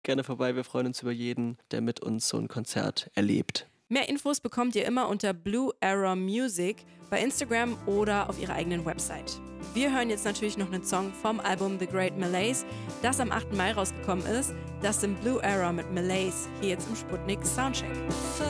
gerne vorbei. Wir freuen uns über jeden, der mit uns so ein Konzert erlebt. Mehr Infos bekommt ihr immer unter Blue Arrow Music bei Instagram oder auf ihrer eigenen Website. Wir hören jetzt natürlich noch einen Song vom Album The Great Malaise, das am 8. Mai rausgekommen ist. Das sind Blue Arrow mit Malaise, hier jetzt im Sputnik Soundcheck.